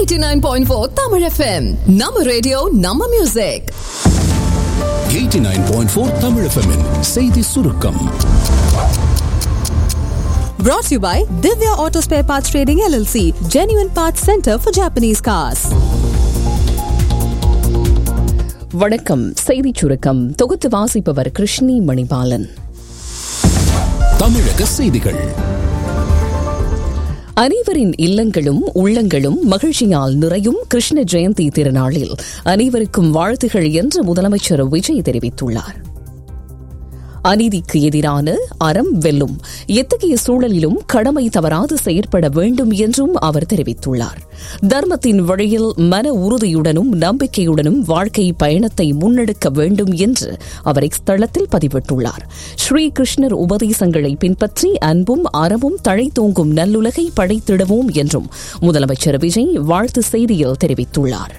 89.4 Tamil FM. Nama radio, Nama music. 89.4 Tamil FM -in செய்தி சுருக்கம். Brought to you by Divya Auto Spare Parts Trading LLC, Genuine Parts Center for Japanese Cars. வணக்கம். செய்தி சுருக்கம் தொகுத்து வாசிப்பவர் கிருஷ்ணி மணிபாலன். தமிழக செய்திகள். அனைவரின் இல்லங்களும் உள்ளங்களும் மகிழ்ச்சியால் நிறையும் கிருஷ்ண ஜெயந்தி திருநாளில் அனைவருக்கும் வாழ்த்துகள் என்று முதலமைச்சர் விஜய் தெரிவித்துள்ளார். அநீதிக்கு எதிரான அறம் வெல்லும், எத்தகைய சூழலிலும் கடமை தவறாது செயற்பட வேண்டும் என்றும் அவர் தெரிவித்துள்ளார். தர்மத்தின் வழியில் மன உறுதியுடனும் நம்பிக்கையுடனும் வாழ்க்கை பயணத்தை முன்னெடுக்க வேண்டும் என்று அவர் இத்தளத்தில் பதிவிட்டுள்ளார். ஸ்ரீ கிருஷ்ணர் உபதேசங்களை பின்பற்றி அன்பும் அறமும் தழைத்தோங்கும் நல்லுலகை படைத்திடுவோம் என்றும் முதலமைச்சர் விஜய் வாழ்த்து செய்தியில் தெரிவித்துள்ளார்.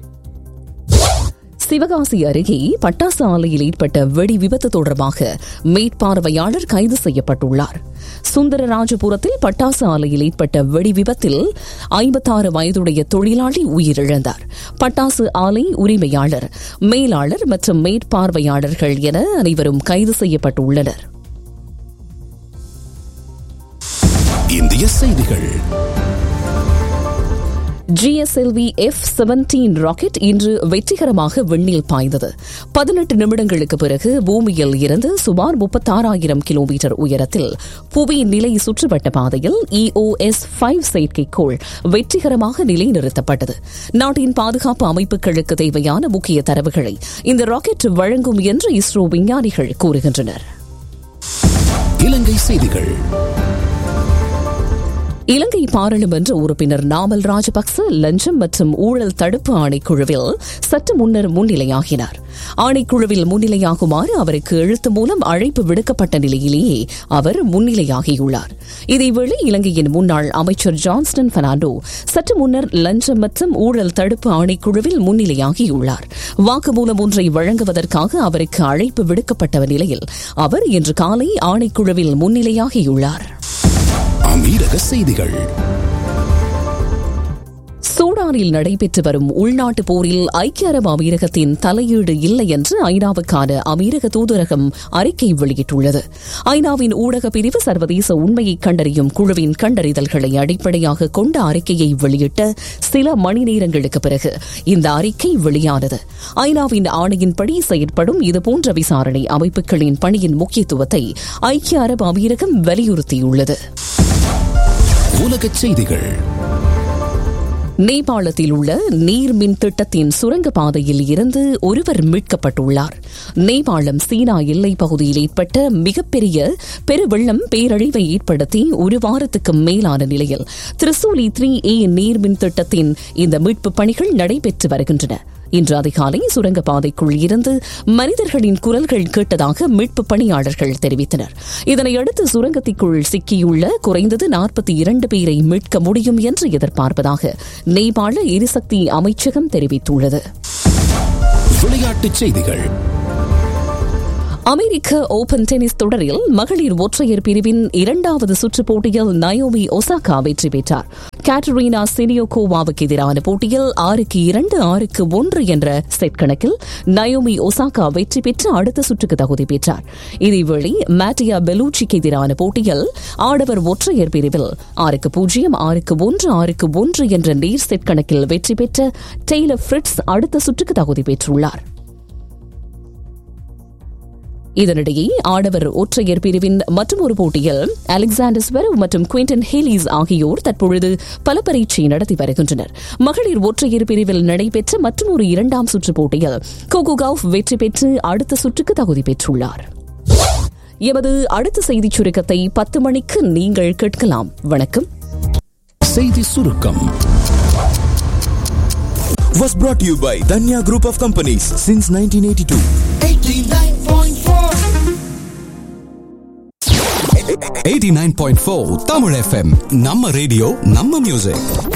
சிவகாசி அருகே பட்டாசு ஆலையில் ஏற்பட்ட வெடி விபத்து தொடர்பாக மேற்பார்வையாளர் கைது செய்யப்பட்டுள்ளார். சுந்தரராஜபுரத்தில் பட்டாசு ஆலையில் ஏற்பட்ட வெடி விபத்தில் 56 வயதுடைய தொழிலாளி உயிரிழந்தார். பட்டாசு ஆலை உரிமையாளர், மேலாளர் மற்றும் மேற்பார்வையாளர்கள் என அனைவரும் கைது செய்யப்பட்டுள்ளனர். இந்திய செய்திகள். GSLV F-17 ராக்கெட் இன்று வெற்றிகரமாக விண்ணில் பாய்ந்தது. 18 நிமிடங்களுக்கு பிறகு பூமியில் இருந்து சுமார் 36,000 கிலோமீட்டர் உயரத்தில் புவி நிலை சுற்றுவட்ட பாதையில் EOS-5 செயற்கைக்கோள் வெற்றிகரமாக நிலைநிறுத்தப்பட்டது. நாட்டின் பாதுகாப்பு அமைப்புகளுக்கு தேவையான முக்கிய தரவுகளை இந்த ராக்கெட் வழங்கும் என்று இஸ்ரோ விஞ்ஞானிகள் கூறுகின்றனர். இலங்கை செய்திகள். இலங்கை பாராளுமன்ற உறுப்பினர் நாமல் ராஜபக்ச லஞ்சம் மற்றும் ஊழல் தடுப்பு ஆணைக்குழுவில் சற்று முன்னர் முன்னிலையாகினார். ஆணைக்குழுவில் முன்னிலையாகுமாறு அவருக்கு எழுத்து மூலம் அழைப்பு விடுக்கப்பட்ட நிலையிலேயே அவர் முன்னிலையாகியுள்ளார். இதேவேளை இலங்கையின் முன்னாள் அமைச்சர் ஜான்ஸ்டன் பெர்னாண்டோ சற்று முன்னர் லஞ்சம் மற்றும் ஊழல் தடுப்பு ஆணைக்குழுவில் முன்னிலையாகியுள்ளார். வாக்குமூலம் ஒன்றை வழங்குவதற்காக அவருக்கு அழைப்பு விடுக்கப்பட்ட நிலையில் அவர் இன்று காலை ஆணைக்குழுவில் முன்னிலையாகியுள்ளார். அமீரக செய்திகள். சூடானில் நடைபெற்று வரும் உள்நாட்டு போரில் ஐக்கிய அரபு அமீரகத்தின் தலையீடு இல்லை என்று ஐநாவுக்கான அமீரக தூதரகம் அறிக்கை வெளியிட்டுள்ளது. ஐநாவின் ஊடக பிரிவு சர்வதேச உண்மையை கண்டறியும் குழுவின் கண்டறிதல்களை அடிப்படையாக கொண்ட அறிக்கையை வெளியிட்ட சில மணி நேரங்களுக்கு பிறகு இந்த அறிக்கை வெளியானது. ஐநாவின் ஆணையின்படி செயற்படும் இதுபோன்ற விசாரணை அமைப்புகளின் பணியின் முக்கியத்துவத்தை ஐக்கிய அரபு அமீரகம் வலியுறுத்தியுள்ளது. உலகச் செய்திகள். நேபாளத்தில் உள்ள நீர்மின் திட்டத்தின் சுரங்கப்பாதையில் இருந்து ஒருவர் மீட்கப்பட்டுள்ளார். நேபாளம் சீனா எல்லைப் பகுதியில் ஏற்பட்ட மிகப்பெரிய பெருவெள்ளம் பேரழிவை ஏற்படுத்தி ஒரு வாரத்துக்கு மேலான நிலையில் திரிசூலி 3A நீர்மின் திட்டத்தின் இந்த மீட்பு பணிகள் நடைபெற்று வருகின்றன. இன்று அதிகாலை சுரங்கப்பாதைக்குள் இருந்து மனிதர்களின் குரல்கள் கேட்டதாக மீட்பு பணியாளர்கள் தெரிவித்தனர். இதனையடுத்து சுரங்கத்திற்குள் சிக்கியுள்ள குறைந்தது 42 பேரை மீட்க முடியும் என்று எதிர்பார்ப்பதாக நேபாள எரிசக்தி அமைச்சகம் தெரிவித்துள்ளது. விளையாட்டுச் செய்திகள். அமெரிக்க ஓபன் டென்னிஸ் தொடரில் மகளிர் ஒற்றையர் பிரிவின் 2வது சுற்றுப் போட்டியில் நயோமி ஒசாகா வெற்றி பெற்றார். கேட்டரீனா சினியோகோவாவுக்கு எதிரான போட்டியில் 6-2, 6-1 என்ற செட் கணக்கில் நயோமி ஒசாகா வெற்றி பெற்று அடுத்த சுற்றுக்கு தகுதி பெற்றார். இதேவேளை மேட்டியா பெலூச்சிக்கு எதிரான போட்டியில் ஆடவர் ஒற்றையர் பிரிவில் 6-0, 6-1, 6-1 என்ற நேர் செட் கணக்கில் வெற்றி பெற்ற டெய்லர் ஃபிரிட்ஸ் அடுத்த சுற்றுக்கு தகுதி பெற்றுள்ளார். இதனிடையே ஆடவர் ஒற்றையர் பிரிவின் மற்றொரு போட்டியில் அலெக்சாண்டர் ஸ்வெரவ் மற்றும் குவிண்டன் ஹேலிஸ் ஆகியோர் தற்பொழுது பல பரீட்சை நடத்தி வருகின்றனர். மகளிர் ஒற்றையர் பிரிவில் நடைபெற்ற மற்றொரு 2ஆம் சுற்று போட்டியில் கோகோ கவுஃப் வெற்றி பெற்று அடுத்த சுற்றுக்கு தகுதி பெற்றுள்ளார். எமது அடுத்த செய்திச் சுருக்கத்தை 10 மணிக்கு நீங்கள் கேட்கலாம். வணக்கம். செய்தி சுருக்கம் was brought to you by Danya Group of Companies since 1982. 89.4 Tamil FM. நம்ம ரேடியோ, நம்ம மியூசிக்.